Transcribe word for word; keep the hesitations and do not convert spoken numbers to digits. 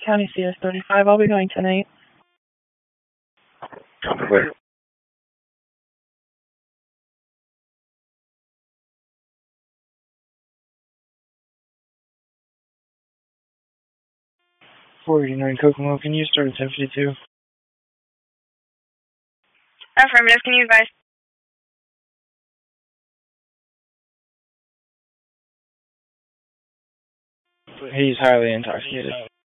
County C S thirty-five. I'll be going tonight. Wait. four eighty-nine Kokomo, can you start at ten fifty-two? Affirmative, can you advise? He's highly intoxicated.